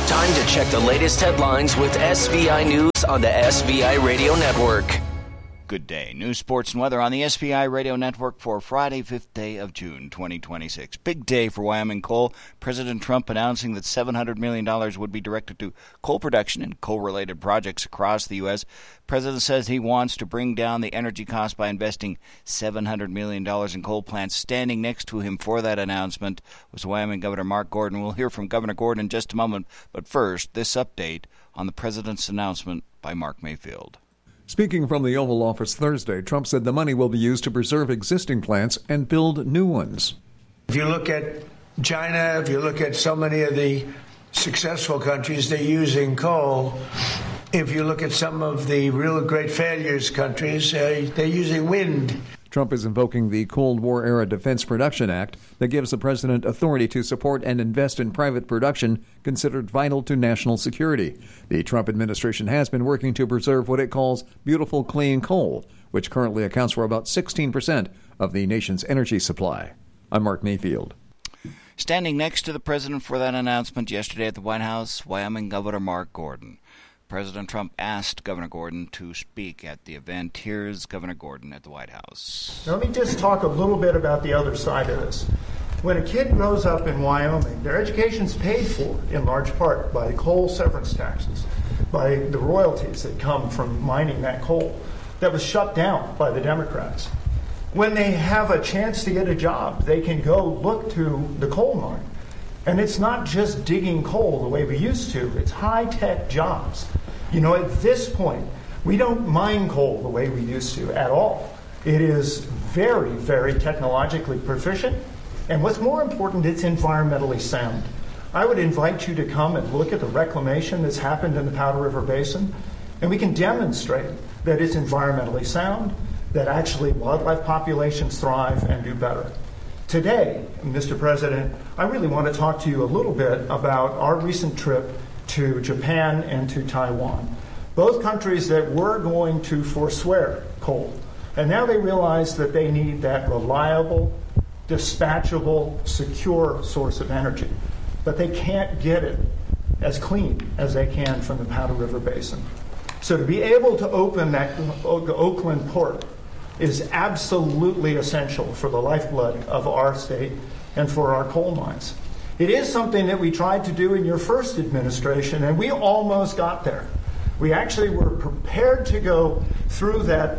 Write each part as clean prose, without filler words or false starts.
Time to check the latest headlines with SVI News on the SVI Radio Network. Good day. News, sports, and weather on the SVI Radio Network for Friday, 5th day of June, 2026. Big day for Wyoming coal. President Trump announcing that $700 million would be directed to coal production and coal-related projects across the U.S. President says he wants to bring down the energy cost by investing $700 million in coal plants. Standing next to him for that announcement was Wyoming Governor Mark Gordon. We'll hear from Governor Gordon in just a moment, but first, this update on the President's announcement by Mark Mayfield. Speaking from the Oval Office Thursday, Trump said the money will be used to preserve existing plants and build new ones. If you look at China, if you look at so many of the successful countries, they're using coal. If you look at some of the real great failures countries, they're using wind. Trump is invoking the Cold War-era Defense Production Act that gives the president authority to support and invest in private production considered vital to national security. The Trump administration has been working to preserve what it calls beautiful clean coal, which currently accounts for about 16% of the nation's energy supply. I'm Mark Mayfield. Standing next to the president for that announcement yesterday at the White House, Wyoming Governor Mark Gordon. President Trump asked Governor Gordon to speak at the event. Here's Governor Gordon at the White House. Now, let me just talk a little bit about the other side of this. When a kid grows up in Wyoming, their education's paid for in large part by coal severance taxes, by the royalties that come from mining that coal that was shut down by the Democrats. When they have a chance to get a job, they can go look to the coal mine. And it's not just digging coal the way we used to. It's high-tech jobs. You know, at this point, we don't mine coal the way we used to at all. It is very, very technologically proficient. And what's more important, it's environmentally sound. I would invite you to come and look at the reclamation that's happened in the Powder River Basin, and we can demonstrate that it's environmentally sound, that actually wildlife populations thrive and do better. Today, Mr. President, I really want to talk to you a little bit about our recent trip to Japan and to Taiwan, both countries that were going to forswear coal. And now they realize that they need that reliable, dispatchable, secure source of energy. But they can't get it as clean as they can from the Powder River Basin. So to be able to open that Oakland port is absolutely essential for the lifeblood of our state and for our coal mines. It is something that we tried to do in your first administration, and we almost got there. We actually were prepared to go through that,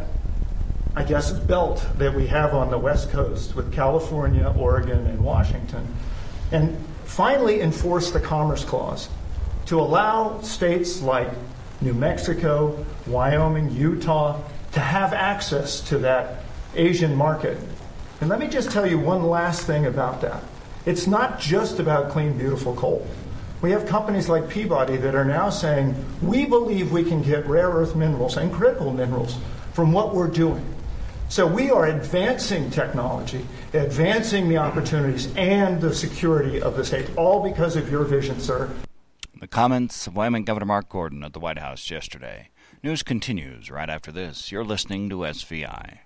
I guess, belt that we have on the West Coast with California, Oregon, and Washington, and finally enforce the Commerce Clause to allow states like New Mexico, Wyoming, Utah, to have access to that Asian market. And let me just tell you one last thing about that. It's not just about clean, beautiful coal. We have companies like Peabody that are now saying, we believe we can get rare earth minerals and critical minerals from what we're doing. So we are advancing technology, advancing the opportunities and the security of the state, all because of your vision, sir. The comments of Wyoming Governor Mark Gordon at the White House yesterday. News continues right after this. You're listening to SVI.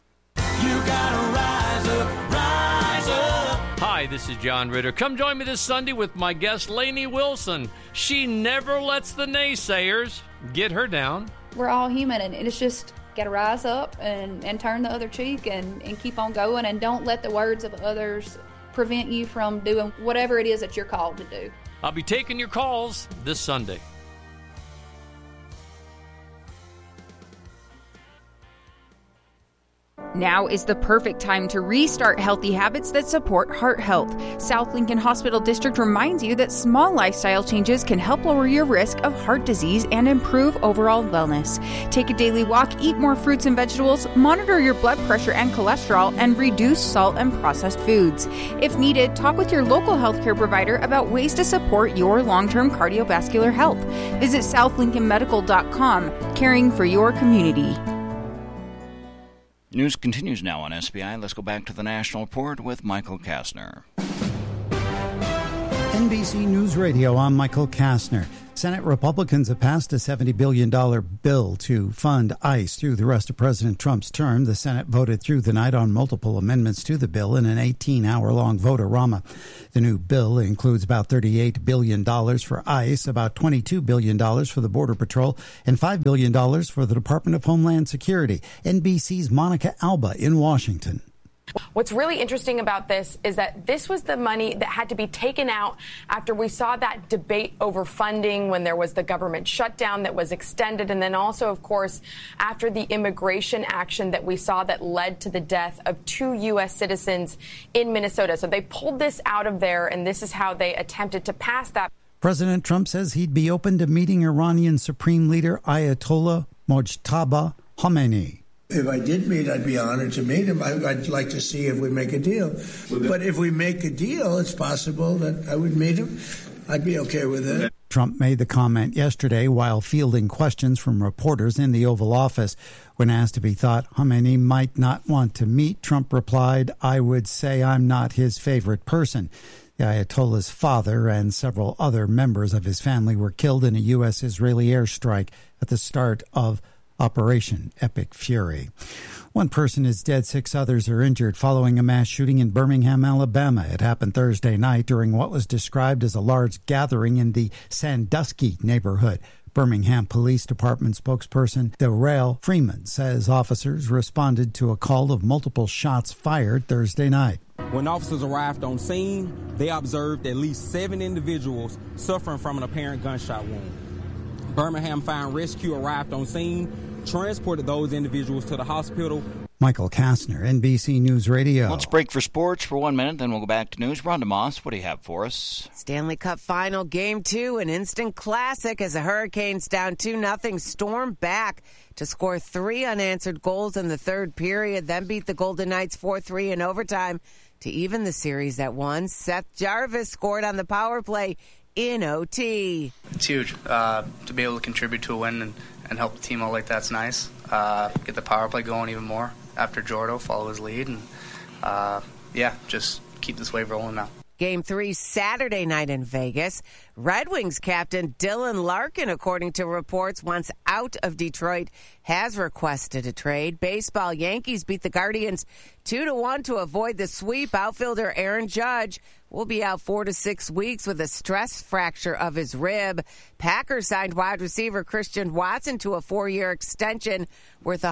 You gotta rise up, rise up. Hi, this is John Ritter. Come join me this Sunday with my guest, Lainey Wilson. She never lets the naysayers get her down. We're all human, and it's just got to rise up and turn the other cheek and keep on going, and don't let the words of others prevent you from doing whatever it is that you're called to do. I'll be taking your calls this Sunday. Now is the perfect time to restart healthy habits that support heart health. South Lincoln Hospital District reminds you that small lifestyle changes can help lower your risk of heart disease and improve overall wellness. Take a daily walk, eat more fruits and vegetables, monitor your blood pressure and cholesterol, and reduce salt and processed foods. If needed, talk with your local healthcare provider about ways to support your long-term cardiovascular health. Visit southlincolnmedical.com, caring for your community. News continues now on SBI. Let's go back to the National Report with Michael Kastner. NBC News Radio, I'm Michael Kastner. Senate Republicans have passed a $70 billion bill to fund ICE through the rest of President Trump's term. The Senate voted through the night on multiple amendments to the bill in an 18-hour-long vote-a-rama. The new bill includes about $38 billion for ICE, about $22 billion for the Border Patrol, and $5 billion for the Department of Homeland Security. NBC's Monica Alba in Washington. What's really interesting about this is that this was the money that had to be taken out after we saw that debate over funding when there was the government shutdown that was extended. And then also, of course, after the immigration action that we saw that led to the death of 2 U.S. citizens in Minnesota. So they pulled this out of there, and this is how they attempted to pass that. President Trump says he'd be open to meeting Iranian Supreme Leader Ayatollah Mojtaba Khamenei. If I did meet, I'd be honored to meet him. I'd like to see if we make a deal. But if we make a deal, it's possible that I would meet him. I'd be okay with it. Trump made the comment yesterday while fielding questions from reporters in the Oval Office. When asked if he thought Khamenei might not want to meet, Trump replied, "I would say I'm not his favorite person." The Ayatollah's father and several other members of his family were killed in a U.S.-Israeli airstrike at the start of Operation Epic Fury. 1 person is dead, 6 others are injured following a mass shooting in Birmingham, Alabama. It happened Thursday night during what was described as a large gathering in the Sandusky neighborhood. Birmingham Police Department spokesperson Darrell Freeman says officers responded to a call of multiple shots fired Thursday night. When officers arrived on scene, they observed at least 7 individuals suffering from an apparent gunshot wound. Birmingham Fire and Rescue arrived on scene, transported those individuals to the hospital. Michael Kastner, NBC News Radio. Let's break for sports for 1 minute, then we'll go back to news. Rhonda Moss, what do you have for us? Stanley Cup Final Game 2, an instant classic as the Hurricanes down 2-0 stormed back to score 3 unanswered goals in the third period, then beat the Golden Knights 4-3 in overtime to even the series at 1. Seth Jarvis scored on the power play in OT. It's huge. To be able to contribute to a win and help the team out like that's nice. Get the power play going even more after Jordo follow his lead. And, just keep this wave rolling now. Game 3 Saturday night in Vegas. Red Wings captain Dylan Larkin, according to reports, once out of Detroit, has requested a trade. Baseball, Yankees beat the Guardians 2-1 to avoid the sweep. Outfielder Aaron Judge will be out 4 to 6 weeks with a stress fracture of his rib. Packers signed wide receiver Christian Watson to a 4-year extension worth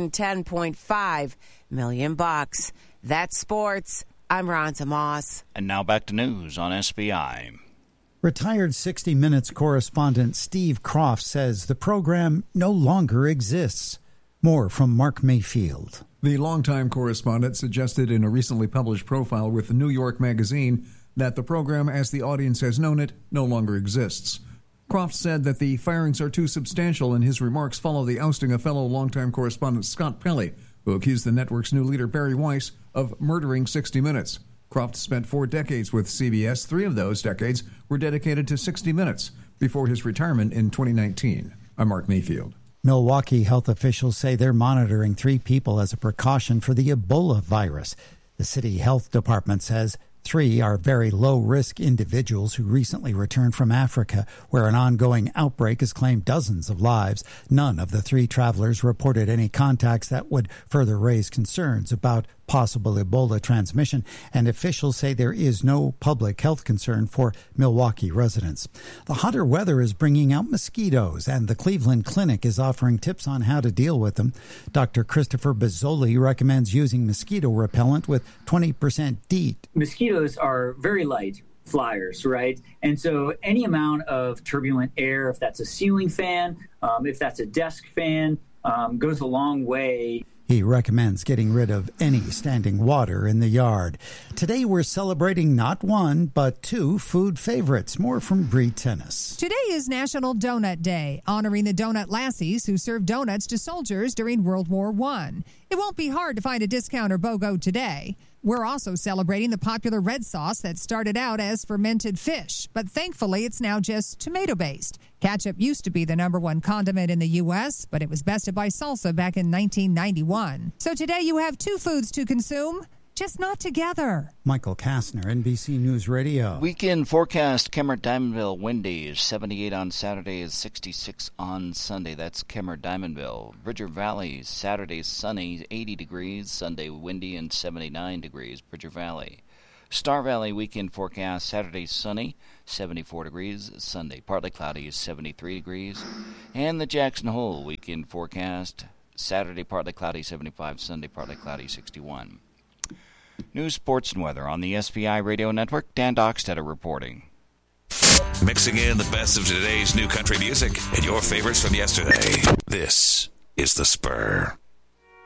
$110.5 million. That's sports. I'm Rhonda Moss. And now back to news on SBI. Retired 60 Minutes correspondent Steve Kroft says the program no longer exists. More from Mark Mayfield. The longtime correspondent suggested in a recently published profile with the New York Magazine that the program, as the audience has known it, no longer exists. Kroft said that the firings are too substantial, and his remarks follow the ousting of fellow longtime correspondent Scott Pelley, who accused the network's new leader Barry Weiss of murdering 60 Minutes. Kroft spent 4 decades with CBS. 3 of those decades were dedicated to 60 Minutes before his retirement in 2019. I'm Mark Mayfield. Milwaukee health officials say they're monitoring 3 people as a precaution for the Ebola virus. The city health department says 3 are very low-risk individuals who recently returned from Africa, where an ongoing outbreak has claimed dozens of lives. None of the 3 travelers reported any contacts that would further raise concerns about possible Ebola transmission, and officials say there is no public health concern for Milwaukee residents. The hotter weather is bringing out mosquitoes, and the Cleveland Clinic is offering tips on how to deal with them. Dr. Christopher Bozzoli recommends using mosquito repellent with 20% DEET. Mosquitoes are very light flyers, right? And so any amount of turbulent air, if that's a ceiling fan, if that's a desk fan, goes a long way. He recommends getting rid of any standing water in the yard. Today we're celebrating not 1, but 2 food favorites. More from Bree Tennis. Today is National Donut Day, honoring the donut lassies who served donuts to soldiers during World War I. It won't be hard to find a discount or BOGO today. We're also celebrating the popular red sauce that started out as fermented fish, but thankfully it's now just tomato-based. Ketchup used to be the #1 condiment in the U.S., but it was bested by salsa back in 1991. So today you have 2 foods to consume, just not together. Michael Kastner, NBC News Radio. Weekend forecast: Kemmer-Diamondville, windy is 78 on Saturday, is 66 on Sunday. That's Kemmer-Diamondville. Bridger Valley, Saturday sunny, 80 degrees. Sunday windy and 79 degrees. Bridger Valley. Star Valley weekend forecast: Saturday sunny, 74 degrees. Sunday partly cloudy, 73 degrees. And the Jackson Hole weekend forecast: Saturday partly cloudy, 75. Sunday partly cloudy, 61. News, sports, and weather on the SVI Radio Network. Dan Dockstetter reporting. Mixing in the best of today's new country music and your favorites from yesterday. This is The Spur.